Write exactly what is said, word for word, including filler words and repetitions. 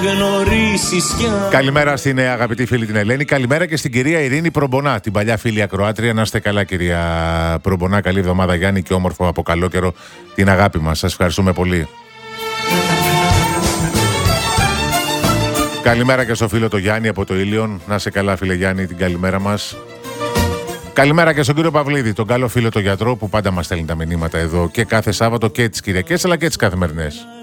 Καλημέρα στην αγαπητή φίλη την Ελένη. Καλημέρα και στην κυρία Ειρήνη Προμπονά, την παλιά φίλη ακροάτρια. Να είστε καλά, κυρία Προμπονά. Καλή εβδομάδα, Γιάννη, και όμορφο από καλό καιρό την αγάπη μας. Σας ευχαριστούμε πολύ. Καλημέρα και στο φίλο το Γιάννη από το Ήλιον. Να είστε καλά, φίλε Γιάννη, την καλημέρα μας. Καλημέρα και στον κύριο Παυλίδη, τον καλό φίλο το γιατρό που πάντα μας στέλνει τα μηνύματα εδώ και κάθε Σάββατο και τις Κυριακές αλλά και τις καθημερινές.